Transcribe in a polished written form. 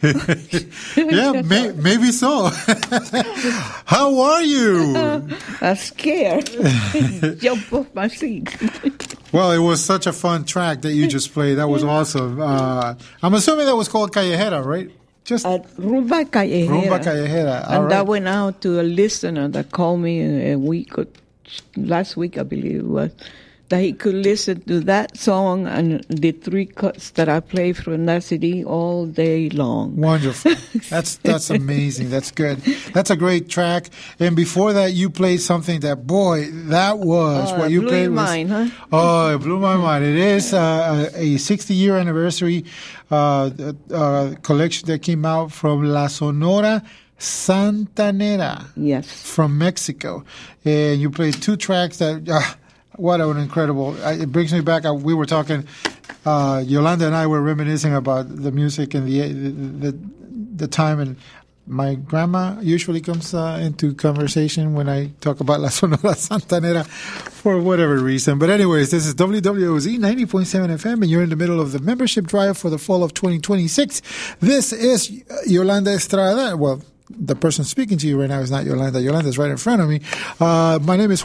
Yeah, maybe so. How are you? I'm scared. Jump off my seat. Well, it was such a fun track that you just played. That was awesome. I'm assuming that was called Callejera, right? Just Rumba Callejera. Rumba Callejera. And that went out to a listener that called me last week, I believe it was, that he could listen to that song and the 3 cuts that I play from that CD all day long. Wonderful. That's amazing. That's good. That's a great track. And before that, you played something that, boy, that was what you played. Blew your mind, huh? Oh, it blew my mind. It is a 60-year anniversary collection that came out from La Sonora Santanera. Yes. From Mexico. And you played 2 tracks that... what an incredible... It brings me back. We were talking... Yolanda and I were reminiscing about the music and the time. And my grandma usually comes into conversation when I talk about La Sonora Santanera for whatever reason. But anyways, this is WWOZ 90.7 FM, and you're in the middle of the membership drive for the fall of 2026. This is Yolanda Estrada. Well, the person speaking to you right now is not Yolanda. Yolanda's right in front of me. My name is